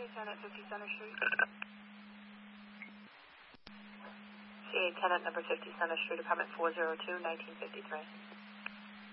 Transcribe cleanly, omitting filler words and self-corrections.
tenant 50 Center Street. CA tenant number 50 Center Street, apartment 402, 1953.